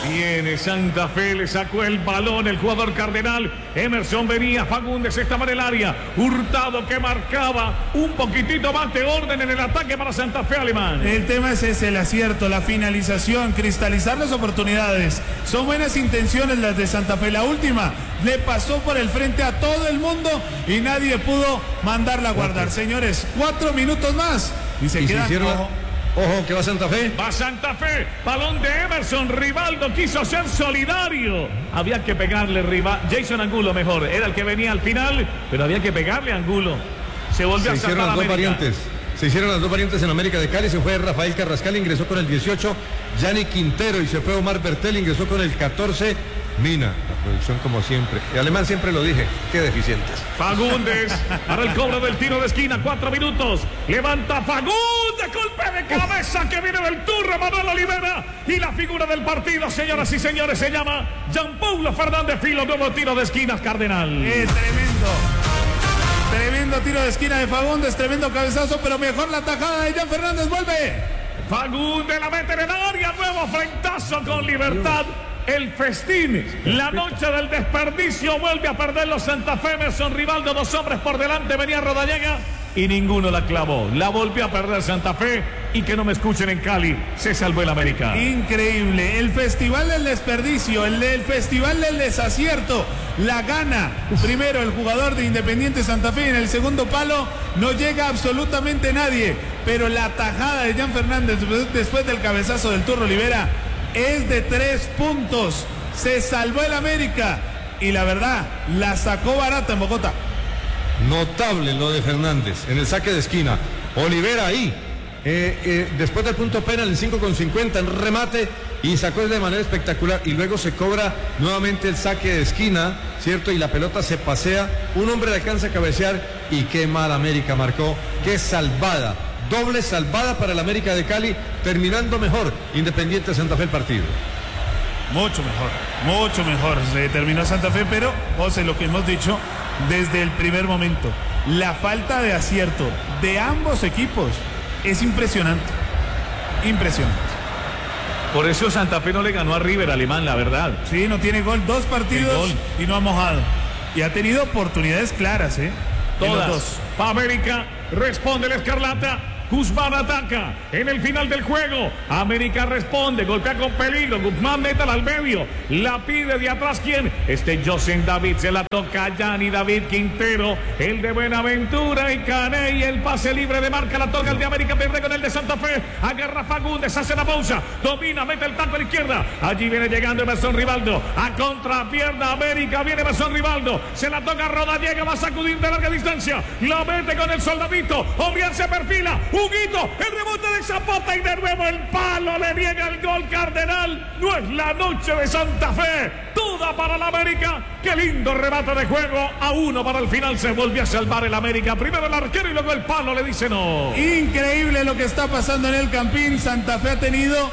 Viene Santa Fe, le sacó el balón el jugador cardenal. Emerson venía, Fagundes estaba en el área. Hurtado que marcaba un poquitito más de orden en el ataque para Santa Fe, Alemán. El tema es ese, el acierto, la finalización, cristalizar las oportunidades. Son buenas intenciones las de Santa Fe. La última le pasó por el frente a todo el mundo y nadie pudo mandarla a guardar. Señores, 4 minutos más y se quedan. Ojo, que va Santa Fe. Va Santa Fe, balón de Emerson. Rivaldo quiso ser solidario. Había que pegarle, Jason Angulo mejor. Era el que venía al final, pero había que pegarle a Angulo. Se volvió a sacar las dos variantes. Se hicieron las dos variantes en América de Cali. Se fue Rafael Carrascal, ingresó con el 18. Yanni Quintero y se fue Omar Bertel, ingresó con el 14. Mina, la producción como siempre. Y Alemán siempre lo dije, qué deficientes. Fagundes para el cobro del tiro de esquina, 4 minutos. Levanta Fagundes, golpe de cabeza que viene del turno, Manuel Olivera. Y la figura del partido, señoras y señores, se llama Jean-Paulo Fernández Filo. Nuevo tiro de esquinas, Cardenal. Tremendo tiro de esquina de Fagundes, tremendo cabezazo, pero mejor la tajada de Jean Fernández. Vuelve Fagundes, la mete en el área, nuevo frentazo con Libertad. El festín, la noche del desperdicio, vuelve a perder los Santa Fe. Emerson Rivaldo, 2 hombres por delante, venía Rodallega y ninguno la clavó. La volvió a perder Santa Fe y que no me escuchen en Cali, se salvó el América. Increíble, el festival del desperdicio, el festival del desacierto, la gana. Primero el jugador de Independiente Santa Fe, en el segundo palo no llega absolutamente nadie, pero la tajada de Jean Fernández después del cabezazo del Turro Olivera es de 3 puntos. Se salvó el América y la verdad la sacó barata en Bogotá. Notable lo de Fernández en el saque de esquina. Olivera ahí después del punto penal en 5:50 en remate y sacó de manera espectacular y luego se cobra nuevamente el saque de esquina, ¿cierto? Y la pelota se pasea, un hombre le alcanza a cabecear y qué mal América marcó, qué salvada. Doble salvada para el América de Cali, terminando mejor Independiente Santa Fe el partido. Mucho mejor se terminó Santa Fe, pero José, lo que hemos dicho desde el primer momento, la falta de acierto de ambos equipos es impresionante. Por eso Santa Fe no le ganó a River, Alemán, la verdad. Sí, no tiene gol, 2 partidos y no ha mojado. Y ha tenido oportunidades claras, todas. Los 2. Pa' América, responde la Escarlata. Guzmán ataca en el final del juego. América responde, golpea con peligro. Guzmán mete al medio. La pide de atrás. ¿Quién? Josen David. Se la toca Yanni David Quintero. El de Buenaventura y Caney. El pase libre de marca. La toca el de América. Pierde con el de Santa Fe. Agarra Fagundes. Hace la pausa. Domina. Mete el taco a la izquierda. Allí viene llegando Emerson Rivaldo. A contrapierna América. Viene Emerson Rivaldo. Se la toca Rodallega. Va a sacudir de larga distancia. La mete con el soldadito. O bien se perfila. Huguito, el rebote de Zapata y de nuevo el palo, le niega el gol Cardenal. No es la noche de Santa Fe, toda para la América. Qué lindo remate de juego, a 1 para el final. Se volvió a salvar el América, primero el arquero y luego el palo, le dice no. Increíble lo que está pasando en el Campín. Santa Fe ha tenido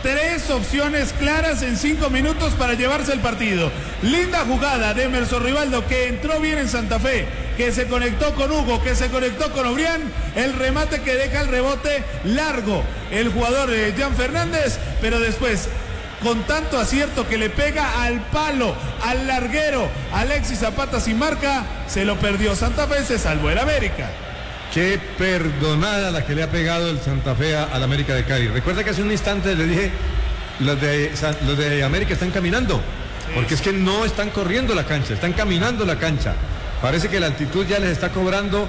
3 opciones claras en 5 minutos para llevarse el partido. Linda jugada de Emerson Rivaldo, que entró bien en Santa Fe, que se conectó con Hugo, que se conectó con Obrián. El remate que deja el rebote largo el jugador Jean Fernández, pero después con tanto acierto que le pega al palo, al larguero Alexis Zapata sin marca, se lo perdió Santa Fe, se salvó el América. Qué perdonada la que le ha pegado el Santa Fe al América de Cali. Recuerda que hace un instante le dije, los de América están caminando, porque es que no están corriendo la cancha, están caminando la cancha. Parece que la altitud ya les está cobrando,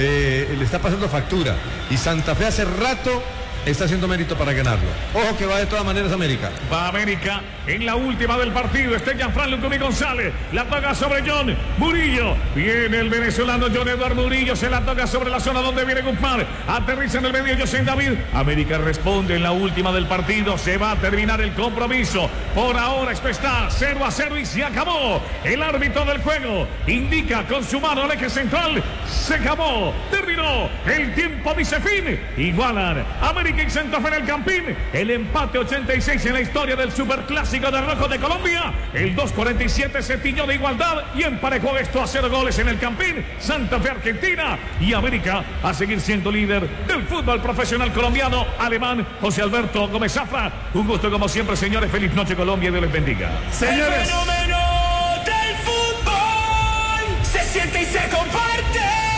le está pasando factura. Y Santa Fe hace rato está haciendo mérito para ganarlo. Ojo que va de todas maneras América. Va América en la última del partido. Gianfranco Lucumí González. La toca sobre John Murillo. Viene el venezolano John Eduardo Murillo. Se la toca sobre la zona donde viene Guzmán. Aterriza en el medio Josen David. América responde en la última del partido. Se va a terminar el compromiso. Por ahora esto está 0-0 y se acabó. El árbitro del juego indica con su mano al eje central. Se acabó. Terminó. El tiempo dice fin. Igualan América América y Santa Fe en el Campín. El empate 86 en la historia del Superclásico de Rojo de Colombia. El 2:47 se tiñó de igualdad y emparejó esto a 0 goles en el Campín. Santa Fe, Argentina, y América a seguir siendo líder del fútbol profesional colombiano. Alemán José Alberto Gómez Zafra. Un gusto como siempre, señores. Feliz noche, Colombia, y Dios les bendiga. Señores, el fenómeno del fútbol se siente y se comparte.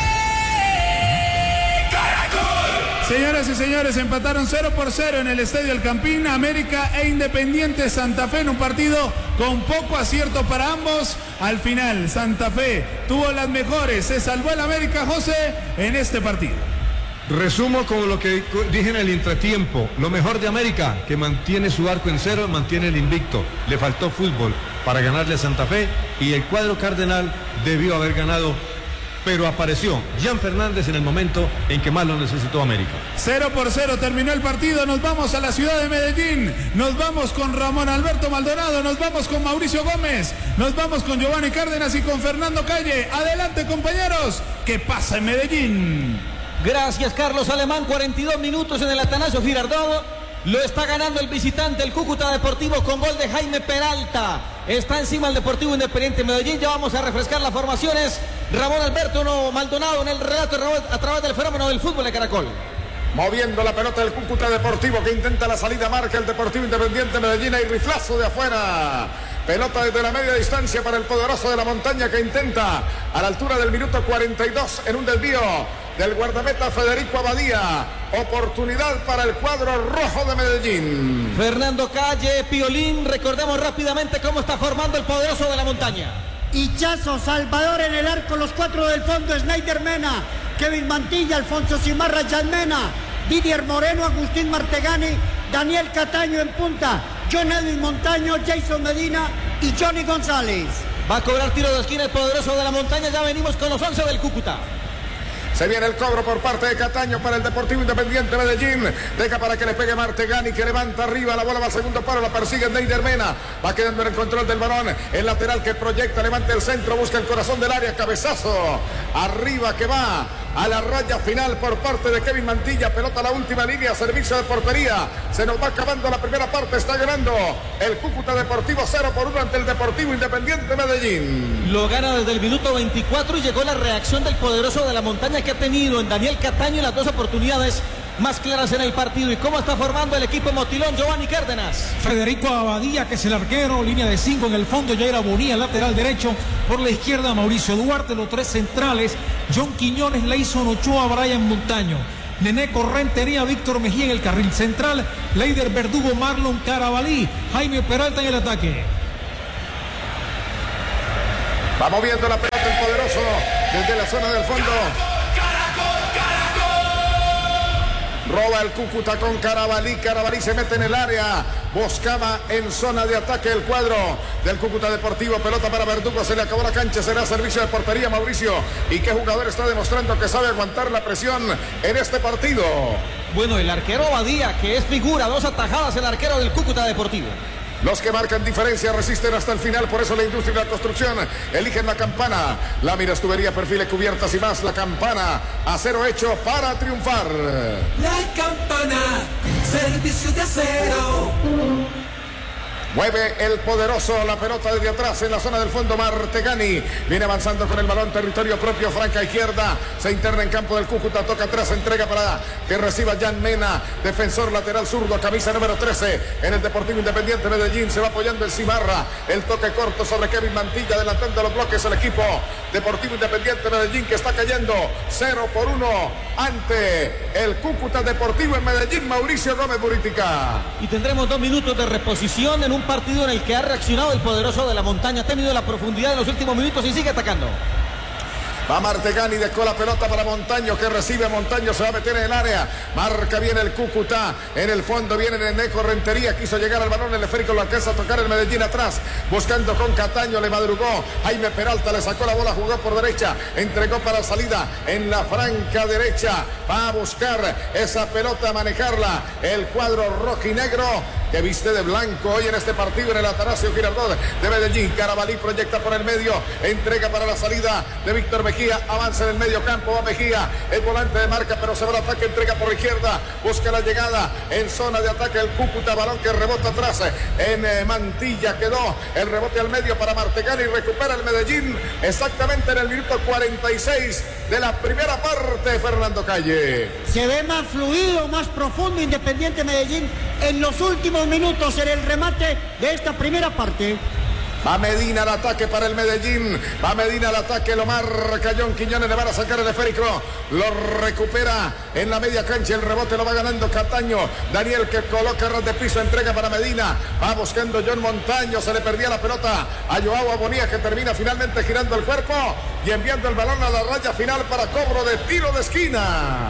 Caracol. señoras y señores, empataron 0-0 en el Estadio El Campín, América e Independiente Santa Fe, en un partido con poco acierto para ambos. Al final, Santa Fe tuvo las mejores, se salvó el América, José, en este partido. Resumo como lo que dije en el entretiempo. Lo mejor de América, que mantiene su arco en cero, mantiene el invicto. Le faltó fútbol para ganarle a Santa Fe y el cuadro cardenal debió haber ganado, pero apareció Jan Fernández en el momento en que más lo necesitó América. 0-0 terminó el partido. Nos vamos a la ciudad de Medellín. Nos vamos con Ramón Alberto Maldonado. Nos vamos con Mauricio Gómez. Nos vamos con Giovanni Cárdenas y con Fernando Calle. Adelante, compañeros. ¿Qué pasa en Medellín? Gracias, Carlos Alemán. 42 minutos en el Atanasio Girardot. Lo está ganando el visitante, el Cúcuta Deportivo, con gol de Jaime Peralta. Está encima el Deportivo Independiente Medellín. Ya vamos a refrescar las formaciones. Ramón Alberto Maldonado en el relato a través del fenómeno del fútbol de Caracol. Moviendo la pelota del Cúcuta Deportivo, que intenta la salida, marca el Deportivo Independiente Medellín y riflazo de afuera. Pelota desde la media distancia para el poderoso de la montaña, que intenta a la altura del minuto 42 en un desvío del guardameta Federico Abadía. Oportunidad para el cuadro rojo de Medellín. Fernando Calle, Piolín, recordemos rápidamente cómo está formando el poderoso de la montaña. Hichazo, Salvador en el arco, los 4 del fondo, Snyder Mena, Kevin Mantilla, Alfonso Cimarra, Jan Mena, Didier Moreno, Agustín Martegani, Daniel Cataño en punta, John Edwin Montaño, Jason Medina y Johnny González. Va a cobrar tiro de esquina el poderoso de la montaña. Ya venimos con los 11 del Cúcuta. Se viene el cobro por parte de Cataño para el Deportivo Independiente Medellín. Deja para que le pegue Martegani, que levanta arriba. La bola va al segundo paro, la persigue Neider Mena. Va quedando en el control del balón. El lateral que proyecta, levanta el centro, busca el corazón del área. Cabezazo arriba que va a la raya final por parte de Kevin Mantilla. Pelota a la última línea, servicio de portería. Se nos va acabando la primera parte. Está ganando el Cúcuta Deportivo 0-1 ante el Deportivo Independiente Medellín. Lo gana desde el minuto 24 y llegó la reacción del poderoso de la montaña, que ha tenido en Daniel Cataño las dos oportunidades más claras en el partido. ¿Y cómo está formando el equipo Motilón? Giovanni Cárdenas. Federico Abadía, que es el arquero, línea de 5 en el fondo, Yaira Bonilla, lateral derecho, por la izquierda Mauricio Duarte, los 3 centrales, John Quiñones, Leison Ochoa, Brian Montaño, Neneco Rentería, Víctor Mejía en el carril central, Leider Verdugo, Marlon Carabalí, Jaime Peralta en el ataque. Va moviendo la pelota el poderoso desde la zona del fondo. Roba el Cúcuta con Carabalí. Carabalí se mete en el área. Buscaba en zona de ataque el cuadro del Cúcuta Deportivo. Pelota para Verdugo. Se le acabó la cancha. Será servicio de portería, Mauricio. ¿Y qué jugador está demostrando que sabe aguantar la presión en este partido? Bueno, el arquero Abadía, que es figura. 2 atajadas el arquero del Cúcuta Deportivo. Los que marcan diferencia resisten hasta el final. Por eso la industria y la construcción eligen la Campana. Láminas, tubería, perfiles, cubiertas y más. La Campana, acero hecho para triunfar. La Campana, servicio de acero. Mueve el poderoso la pelota desde atrás en la zona del fondo. Martegani viene avanzando con el balón, territorio propio, franca izquierda. Se interna en campo del Cúcuta, toca atrás, entrega para que reciba Jan Mena, defensor lateral zurdo, camisa número 13 en el Deportivo Independiente Medellín. Se va apoyando el Cimarra, el toque corto sobre Kevin Mantilla, adelantando los bloques el equipo Deportivo Independiente Medellín, que está cayendo 0-1 ante el Cúcuta Deportivo en Medellín. Mauricio Gómez Buritica. Y tendremos 2 minutos de reposición en un partido en el que ha reaccionado el poderoso de la montaña. Ha tenido la profundidad en los últimos minutos y sigue atacando. Va Martegani, dejó la pelota para Montaño, que recibe. Montaño se va a meter en el área. Marca bien el Cúcuta. En el fondo viene Neneco Rentería. Quiso llegar al balón, el esférico lo alcanza a tocar el Medellín atrás. Buscando con Cataño, le madrugó. Jaime Peralta le sacó la bola, jugó por derecha. Entregó para salida en la franca derecha. Va a buscar esa pelota, a manejarla el cuadro rojinegro que viste de blanco hoy en este partido en el Atanasio Girardot de Medellín. Carabalí proyecta por el medio, entrega para la salida de Víctor Mejía, avanza en el medio campo, va Mejía, el volante de marca, pero se va al ataque, entrega por la izquierda, busca la llegada en zona de ataque el Cúcuta, balón que rebota atrás en Mantilla, quedó el rebote al medio para Martegani y recupera el Medellín exactamente en el minuto 46 de la primera parte. Fernando Calle. Se ve más fluido, más profundo Independiente Medellín en los últimos minutos en el remate de esta primera parte. Va Medina al ataque para el Medellín. Va Medina al ataque, lo marca John Quiñones, le van a sacar el esférico. Lo recupera en la media cancha, el rebote lo va ganando Cataño. Daniel que coloca ras de piso, entrega para Medina. Va buscando John Montaño, se le perdía la pelota a Joao Abonía, que termina finalmente girando el cuerpo y enviando el balón a la raya final para cobro de tiro de esquina.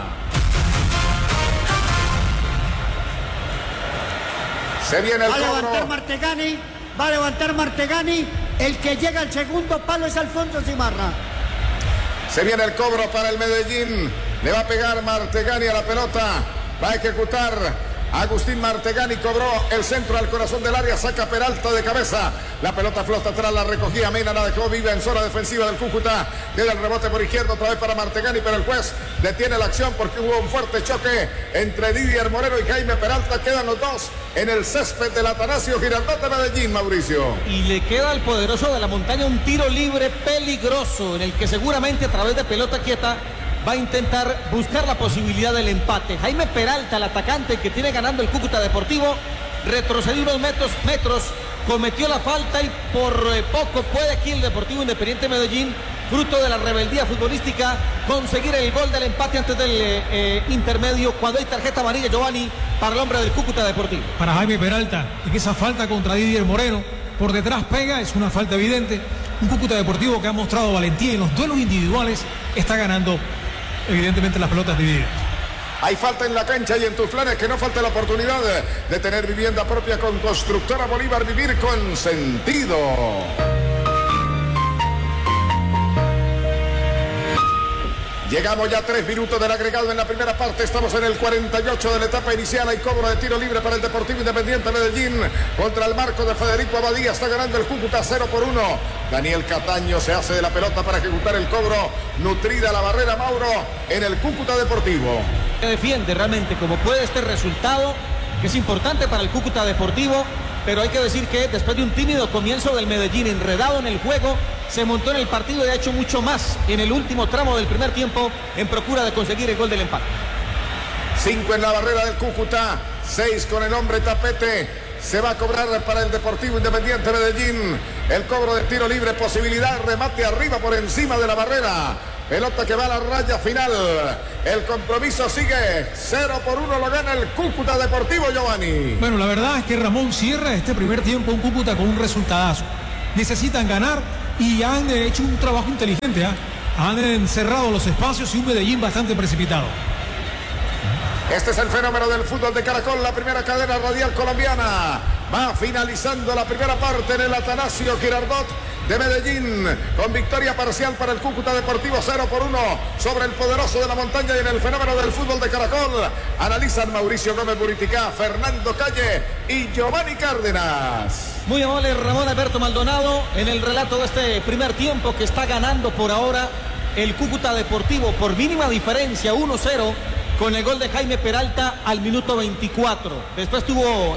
Se viene el cobro. Va a levantar Martegani, el que llega al segundo palo es Alfonso Cimarra. Se viene el cobro para el Medellín, le va a pegar Martegani a la pelota, va a ejecutar Agustín Martegani, cobró el centro al corazón del área, saca Peralta de cabeza, la pelota flota atrás, la recogía Mena, la dejó viva en zona defensiva del Cúcuta, queda el rebote por izquierda otra vez para Martegani, pero el juez detiene la acción porque hubo un fuerte choque entre Didier Moreno y Jaime Peralta, quedan los dos en el césped del Atanasio Girardot de Medellín, Mauricio. Y le queda al poderoso de la montaña un tiro libre peligroso en el que seguramente a través de pelota quieta va a intentar buscar la posibilidad del empate. Jaime Peralta, el atacante que tiene ganando el Cúcuta Deportivo, retrocedió unos metros, cometió la falta y por poco puede aquí el Deportivo Independiente Medellín, fruto de la rebeldía futbolística, conseguir el gol del empate antes del intermedio, cuando hay tarjeta amarilla, Giovanni, para el hombre del Cúcuta Deportivo. Para Jaime Peralta, y que esa falta contra Didier Moreno, por detrás pega, es una falta evidente. Un Cúcuta Deportivo que ha mostrado valentía en los duelos individuales, está ganando evidentemente las pelotas divididas. Hay falta en la cancha y en tus planes que no falta la oportunidad de tener vivienda propia con Constructora Bolívar, vivir con sentido. Llegamos ya a 3 minutos del agregado en la primera parte. Estamos en el 48 de la etapa inicial. Hay cobro de tiro libre para el Deportivo Independiente Medellín contra el marco de Federico Abadía. Está ganando el Cúcuta 0-1. Daniel Cataño se hace de la pelota para ejecutar el cobro. Nutrida la barrera, Mauro, en el Cúcuta Deportivo. Se defiende realmente como puede este resultado, que es importante para el Cúcuta Deportivo, pero hay que decir que después de un tímido comienzo del Medellín, enredado en el juego, se montó en el partido y ha hecho mucho más en el último tramo del primer tiempo en procura de conseguir el gol del empate. 5 en la barrera del Cúcuta, 6 con el hombre Tapete. Se va a cobrar para el Deportivo Independiente Medellín el cobro de tiro libre, posibilidad, remate arriba por encima de la barrera. Pelota que va a la raya final. El compromiso sigue. 0-1 lo gana el Cúcuta Deportivo, Giovanni. Bueno, la verdad es que Ramón cierra este primer tiempo un Cúcuta con un resultadazo. Necesitan ganar y han hecho un trabajo inteligente. Han encerrado los espacios y un Medellín bastante precipitado. Este es el fenómeno del fútbol de Caracol, la primera cadena radial colombiana. Va finalizando la primera parte en el Atanasio Girardot de Medellín, con victoria parcial para el Cúcuta Deportivo 0-1 sobre el poderoso de la montaña. Y en el fenómeno del fútbol de Caracol analizan Mauricio Gómez Buriticá, Fernando Calle y Giovanni Cárdenas. Muy amable Ramón Alberto Maldonado en el relato de este primer tiempo, que está ganando por ahora el Cúcuta Deportivo por mínima diferencia 1-0 con el gol de Jaime Peralta al minuto 24. Después tuvo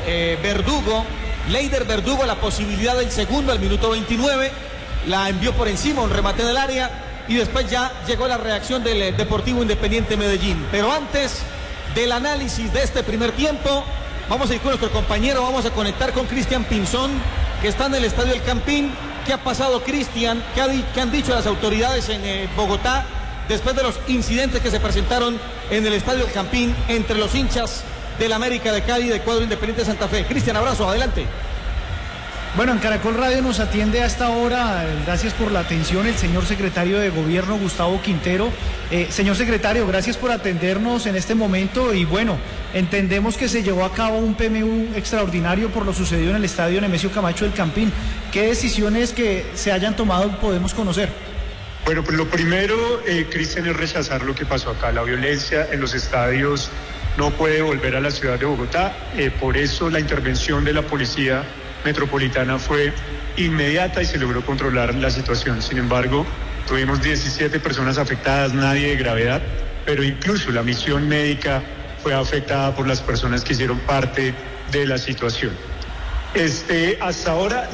Leider Verdugo la posibilidad del segundo al minuto 29, la envió por encima, un remate del área, y después ya llegó la reacción del Deportivo Independiente Medellín. Pero antes del análisis de este primer tiempo, vamos a ir con nuestro compañero, vamos a conectar con Cristian Pinzón, que está en el Estadio El Campín. ¿Qué ha pasado, Cristian? ¿Qué han dicho las autoridades en Bogotá después de los incidentes que se presentaron en el Estadio El Campín entre los hinchas del América de Cali y del cuadro Independiente de Santa Fe? Cristian, abrazo, adelante. Bueno, en Caracol Radio nos atiende a esta hora, gracias por la atención, el señor secretario de Gobierno, Gustavo Quintero. Señor secretario, gracias por atendernos en este momento y bueno, entendemos que se llevó a cabo un PMU extraordinario por lo sucedido en el Estadio Nemesio Camacho del Campín. ¿Qué decisiones que se hayan tomado podemos conocer? Bueno, pues lo primero, Cristian, es rechazar lo que pasó acá. La violencia en los estadios no puede volver a la ciudad de Bogotá. Por eso la intervención de la Policía Metropolitana fue inmediata y se logró controlar la situación. Sin embargo, tuvimos 17 personas afectadas, nadie de gravedad, pero incluso la misión médica fue afectada por las personas que hicieron parte de la situación. Hasta ahora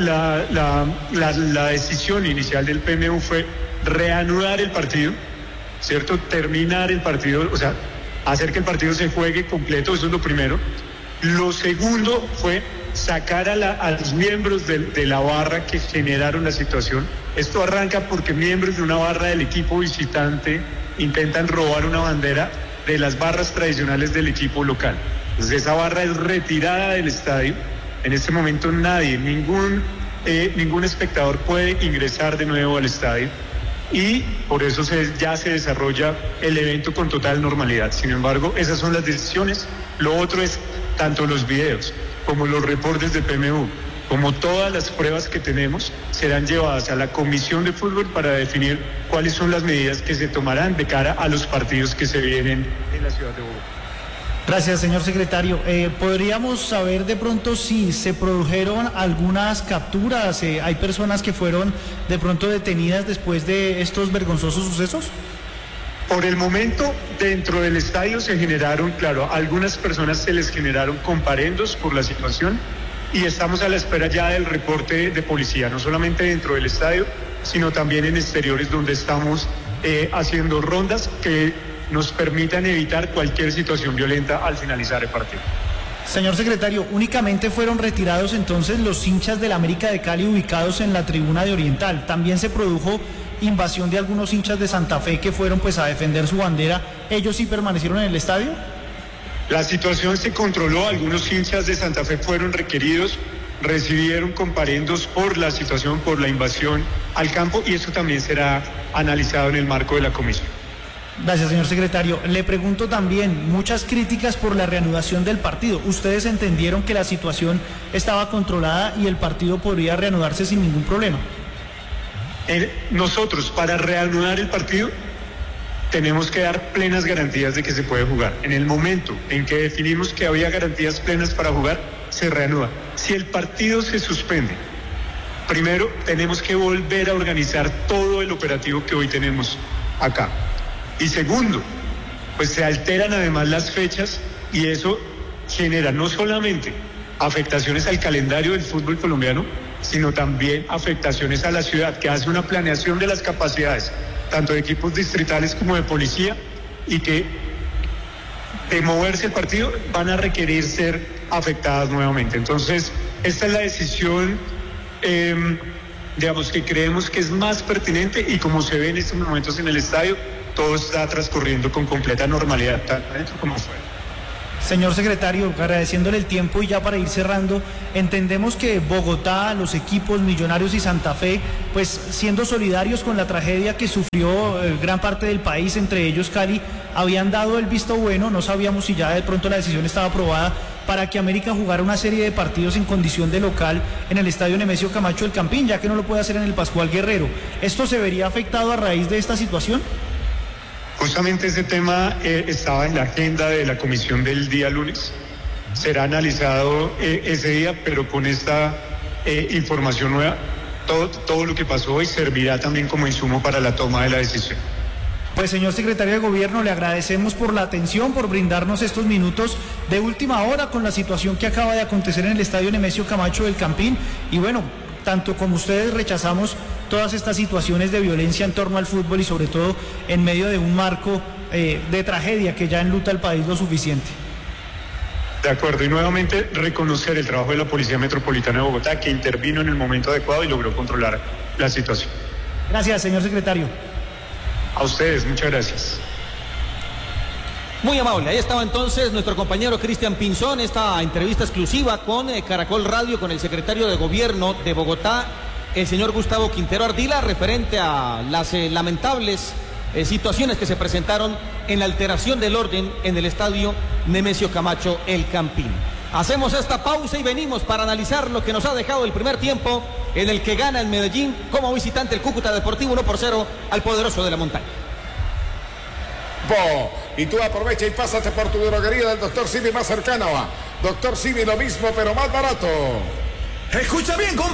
la decisión inicial del PMU fue reanudar el partido, ¿cierto? Terminar el partido, o sea, hacer que el partido se juegue completo, eso es lo primero. Lo segundo fue sacar a los miembros de la barra que generaron la situación. Esto arranca porque miembros de una barra del equipo visitante intentan robar una bandera de las barras tradicionales del equipo local. Entonces esa barra es retirada del estadio. En este momento nadie, ningún espectador puede ingresar de nuevo al estadio y por eso ya se desarrolla el evento con total normalidad. Sin embargo, esas son las decisiones. Lo otro es tanto los videos como los reportes de PMU, como todas las pruebas que tenemos, serán llevadas a la Comisión de Fútbol para definir cuáles son las medidas que se tomarán de cara a los partidos que se vienen en la ciudad de Bogotá. Gracias, señor secretario. ¿Podríamos saber de pronto si se produjeron algunas capturas? ¿Hay personas que fueron de pronto detenidas después de estos vergonzosos sucesos? Por el momento, dentro del estadio se generaron, claro, a algunas personas se les generaron comparendos por la situación y estamos a la espera ya del reporte de policía, no solamente dentro del estadio, sino también en exteriores donde estamos haciendo rondas que nos permitan evitar cualquier situación violenta al finalizar el partido. Señor secretario, únicamente fueron retirados entonces los hinchas del América de Cali ubicados en la tribuna de Oriental. También se produjo invasión de algunos hinchas de Santa Fe que fueron pues a defender su bandera. ¿Ellos sí permanecieron en el estadio? La situación se controló, algunos hinchas de Santa Fe fueron requeridos, recibieron comparendos por la situación, por la invasión al campo y eso también será analizado en el marco de la comisión. Gracias, señor secretario. Le pregunto también, muchas críticas por la reanudación del partido. ¿Ustedes entendieron que la situación estaba controlada y el partido podría reanudarse sin ningún problema? Nosotros, para reanudar el partido, tenemos que dar plenas garantías de que se puede jugar. En el momento en que definimos que había garantías plenas para jugar, se reanuda. Si el partido se suspende, primero tenemos que volver a organizar todo el operativo que hoy tenemos acá. Y segundo, pues se alteran además las fechas y eso genera no solamente afectaciones al calendario del fútbol colombiano, sino también afectaciones a la ciudad, que hace una planeación de las capacidades, tanto de equipos distritales como de policía, y que de moverse el partido van a requerir ser afectadas nuevamente. Entonces, esta es la decisión, digamos, que creemos que es más pertinente y como se ve en estos momentos en el estadio, todo está transcurriendo con completa normalidad, tanto adentro como afuera. Señor secretario, agradeciéndole el tiempo y ya para ir cerrando, entendemos que Bogotá, los equipos Millonarios y Santa Fe, pues siendo solidarios con la tragedia que sufrió gran parte del país, entre ellos Cali, habían dado el visto bueno, no sabíamos si ya de pronto la decisión estaba aprobada para que América jugara una serie de partidos en condición de local en el estadio Nemesio Camacho del Campín, ya que no lo puede hacer en el Pascual Guerrero. ¿Esto se vería afectado a raíz de esta situación? Justamente ese tema estaba en la agenda de la comisión del día lunes. Será analizado ese día, pero con esta información nueva, todo lo que pasó hoy servirá también como insumo para la toma de la decisión. Pues señor secretario de Gobierno, le agradecemos por la atención, por brindarnos estos minutos de última hora con la situación que acaba de acontecer en el estadio Nemesio Camacho del Campín. Y bueno, tanto como ustedes rechazamos todas estas situaciones de violencia en torno al fútbol y sobre todo en medio de un marco de tragedia que ya enluta al país lo suficiente. De acuerdo, y nuevamente reconocer el trabajo de la Policía Metropolitana de Bogotá, que intervino en el momento adecuado y logró controlar la situación. Gracias, señor secretario. A ustedes, muchas gracias. Muy amable, ahí estaba entonces nuestro compañero Cristian Pinzón, esta entrevista exclusiva con Caracol Radio, con el secretario de Gobierno de Bogotá, el señor Gustavo Quintero Ardila, referente a las lamentables situaciones que se presentaron en la alteración del orden en el estadio Nemesio Camacho El Campín. Hacemos esta pausa y venimos para analizar lo que nos ha dejado el primer tiempo, en el que gana el Medellín como visitante el Cúcuta Deportivo 1-0 al poderoso de la montaña. tiempo. Y tú aprovecha y pásate por tu droguería del Dr. Simi más cercano. Dr. Simi, lo mismo, pero más barato. Escucha bien,